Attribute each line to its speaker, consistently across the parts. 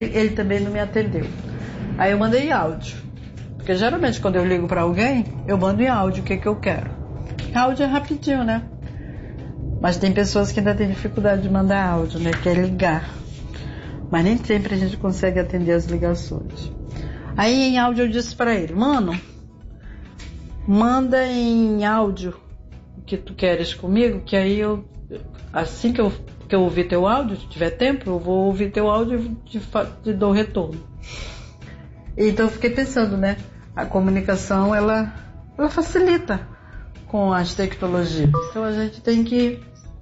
Speaker 1: ele também não me atendeu. Aí eu mandei áudio, porque geralmente quando eu ligo para alguém, eu mando em áudio o que eu quero. Áudio é rapidinho, né? Mas tem pessoas que ainda têm dificuldade de mandar áudio, né? Que é ligar. Mas nem sempre a gente consegue atender as ligações. Aí em áudio eu disse para ele: mano, manda em áudio o que tu queres comigo, que aí eu, assim que eu ouvir teu áudio, se tiver tempo, eu vou ouvir teu áudio e te dou retorno. Então eu fiquei pensando, né? A comunicação, ela facilita com as tecnologias. Então a gente tem que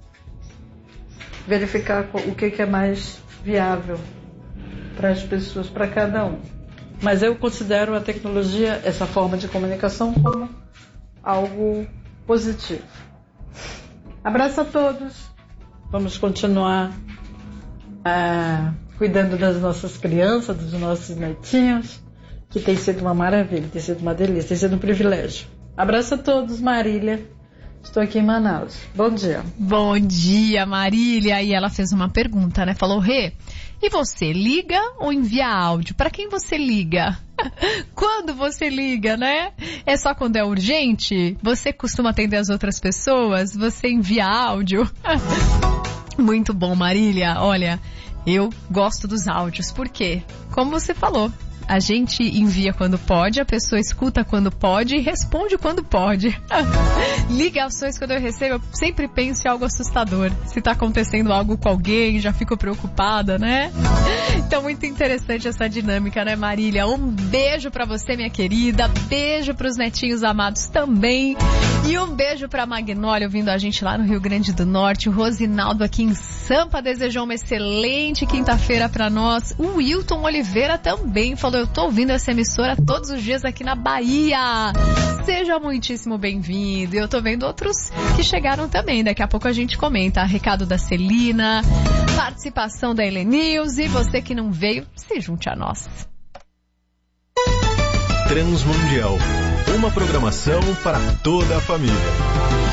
Speaker 1: verificar o que é mais viável para as pessoas, para cada um. Mas eu considero a tecnologia, essa forma de comunicação, como algo positivo. Abraço a todos. Vamos continuar cuidando das nossas crianças, dos nossos netinhos, que tem sido uma maravilha, tem sido uma delícia, tem sido um privilégio. Abraço a todos, Marília. Estou aqui em Manaus. Bom dia.
Speaker 2: Bom dia, Marília. E ela fez uma pergunta, né? Falou: Rê, e você liga ou envia áudio? Para quem você liga? Quando você liga, né? É só quando é urgente? Você costuma atender as outras pessoas? Você envia áudio? Muito bom, Marília. Olha, eu gosto dos áudios. Por quê? Como você falou, a gente envia quando pode, a pessoa escuta quando pode e responde quando pode. Ligações, quando eu recebo, eu sempre penso em algo assustador. Se tá acontecendo algo com alguém, já fico preocupada, né? Então, muito interessante essa dinâmica, né, Marília? Um beijo pra você, minha querida. Beijo pros netinhos amados também. E um beijo pra Magnólia, ouvindo a gente lá no Rio Grande do Norte. O Rosinaldo aqui em Sampa desejou uma excelente quinta-feira pra nós. O Wilton Oliveira também falou: eu tô ouvindo essa emissora todos os dias aqui na Bahia. Seja muitíssimo bem-vindo. Eu tô vendo outros que chegaram também. Daqui a pouco a gente comenta. Recado da Celina, participação da Helenilze. E você que não veio, se junte a nós.
Speaker 3: Transmundial. Uma programação para toda a família.